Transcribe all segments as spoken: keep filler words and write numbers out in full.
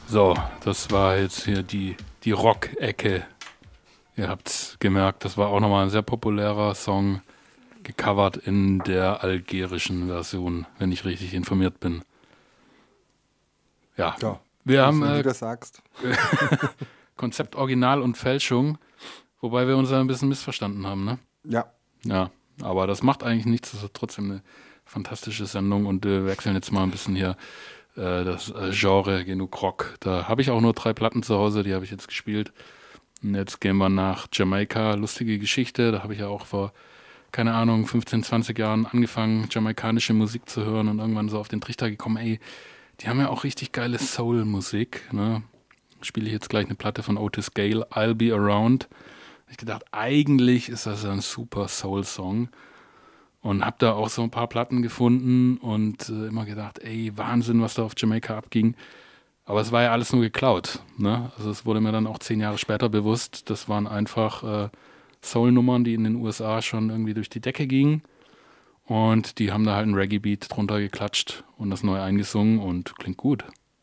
So, das war jetzt hier die, die Rock-Ecke. Ihr habt's gemerkt, das war auch nochmal ein sehr populärer Song, gecovert in der algerischen Version, wenn ich richtig informiert bin. Ja, Ja, wir haben wenn äh, du das sagst. Konzept Original und Fälschung, wobei wir uns ein bisschen missverstanden haben, ne? Ja. Ja, aber das macht eigentlich nichts, das ist trotzdem eine fantastische Sendung und wir wechseln jetzt mal ein bisschen hier äh, das äh, Genre genug Rock. Da habe ich auch nur drei Platten zu Hause, die habe ich jetzt gespielt. Und jetzt gehen wir nach Jamaika, lustige Geschichte, da habe ich ja auch vor, keine Ahnung, fünfzehn, zwanzig Jahren angefangen, jamaikanische Musik zu hören und irgendwann so auf den Trichter gekommen, ey, die haben ja auch richtig geile Soul-Musik, ne? Spiele ich jetzt gleich eine Platte von Otis Gale, I'll Be Around. Ich gedacht, eigentlich ist das ein super Soul-Song und habe da auch so ein paar Platten gefunden und äh, immer gedacht, ey, Wahnsinn, was da auf Jamaika abging. Aber es war ja alles nur geklaut, ne? Also es wurde mir dann auch zehn Jahre später bewusst, das waren einfach äh, Soul-Nummern, die in den U S A schon irgendwie durch die Decke gingen und die haben da halt einen Reggae-Beat drunter geklatscht und das neu eingesungen und klingt gut.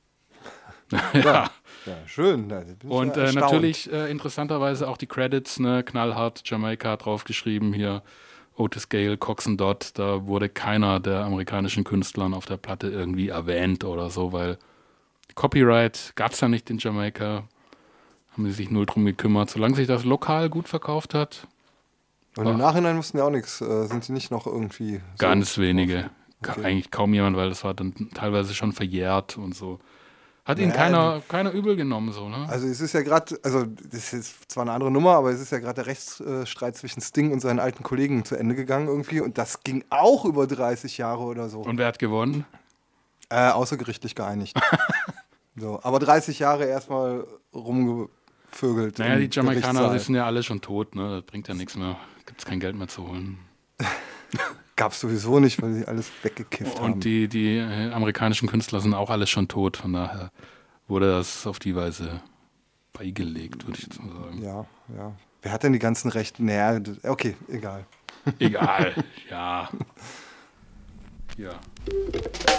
Ja. Ja, schön. Da bin ich Und ja äh, erstaunt. natürlich äh, interessanterweise auch die Credits, ne, knallhart Jamaika draufgeschrieben, hier Otis Gale, Cox and Dot, da wurde keiner der amerikanischen Künstlern auf der Platte irgendwie erwähnt oder so, weil Copyright gab es ja nicht in Jamaika, haben sie sich null drum gekümmert. Solange sich das lokal gut verkauft hat, Und im Nachhinein wussten ja auch nichts. Äh, sind die nicht noch irgendwie. So ganz wenige. Ka- Okay. Eigentlich kaum jemand, weil das war dann teilweise schon verjährt und so. Hat ihn Naja, keiner, keiner übel genommen, so, ne? Also es ist ja gerade, also das ist jetzt zwar eine andere Nummer, aber es ist ja gerade der Rechtsstreit zwischen Sting und seinen alten Kollegen zu Ende gegangen irgendwie und das ging auch über dreißig Jahre oder so. Und wer hat gewonnen? Äh, außergerichtlich geeinigt. So, aber dreißig Jahre erstmal rumgevögelt. Naja, im die Jamaikaner, Gerichtssaal. die sind ja alle schon tot, ne? Das bringt ja nichts mehr. Gibt's kein Geld mehr zu holen. Gab's sowieso nicht, weil sie alles weggekifft haben. Und die, die äh, amerikanischen Künstler sind auch alle schon tot, von daher wurde das auf die Weise beigelegt, würde ich jetzt mal sagen. Ja, ja. Wer hat denn die ganzen Rechten? Naja, d- okay, egal. Egal, ja. Ja.